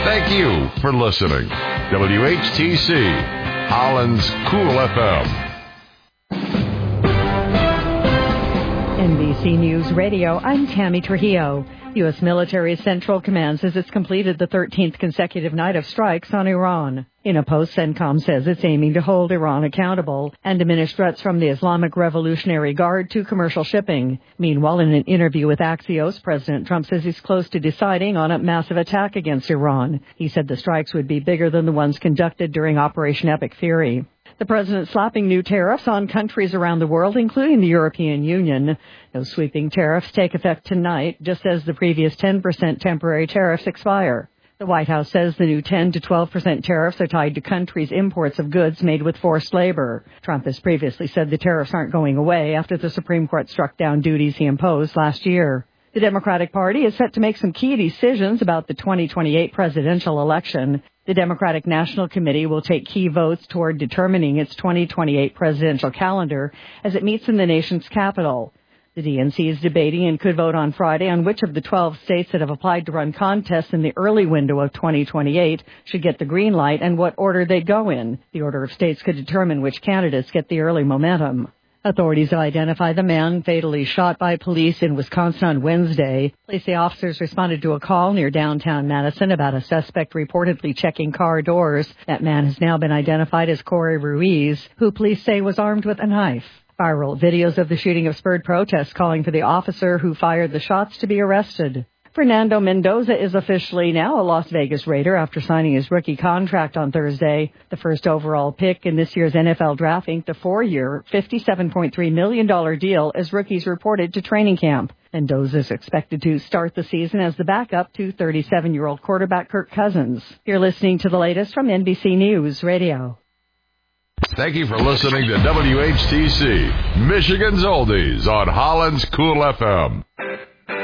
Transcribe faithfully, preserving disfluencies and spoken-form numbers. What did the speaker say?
Thank you for listening. W H T C, Holland's Cool F M. N B C News Radio, I'm Tammy Trujillo. U S military Central Command says it's completed the thirteenth consecutive night of strikes on Iran. In a post, CENTCOM says it's aiming to hold Iran accountable and diminish threats from the Islamic Revolutionary Guard to commercial shipping. Meanwhile, in an interview with Axios, President Trump says he's close to deciding on a massive attack against Iran. He said the strikes would be bigger than the ones conducted during Operation Epic Fury. The president slapping new tariffs on countries around the world, including the European Union. Those sweeping tariffs take effect tonight, just as the previous ten percent temporary tariffs expire. The White House says the new ten to twelve percent tariffs are tied to countries' imports of goods made with forced labor. Trump has previously said the tariffs aren't going away after the Supreme Court struck down duties he imposed last year. The Democratic Party is set to make some key decisions about the twenty twenty-eight presidential election. The Democratic National Committee will take key votes toward determining its twenty twenty-eight presidential calendar as it meets in the nation's capital. The D N C is debating and could vote on Friday on which of the twelve states that have applied to run contests in the early window of twenty twenty-eight should get the green light and what order they go in. The order of states could determine which candidates get the early momentum. Authorities identify the man fatally shot by police in Wisconsin on Wednesday. Police officers responded to a call near downtown Madison about a suspect reportedly checking car doors. That man has now been identified as Corey Ruiz, who police say was armed with a knife. Viral videos of the shooting have spurred protests calling for the officer who fired the shots to be arrested. Fernando Mendoza is officially now a Las Vegas Raider after signing his rookie contract on Thursday. The first overall pick in this year's N F L Draft inked a four-year, fifty-seven point three million dollars deal as rookies reported to training camp. Mendoza is expected to start the season as the backup to thirty-seven-year-old quarterback Kirk Cousins. You're listening to the latest from N B C News Radio. Thank you for listening to W H T C, Michigan's Oldies on Holland's Cool F M.